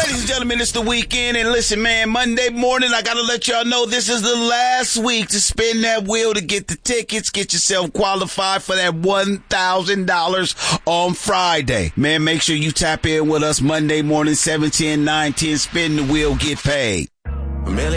Ladies and gentlemen, it's the weekend, and listen, man, Monday morning, I gotta let y'all know this is the last week to spin that wheel to get the tickets. Get yourself qualified for that $1,000 on Friday. Man, make sure you tap in with us Monday morning, 7:10, 9:10. Spin the wheel, get paid.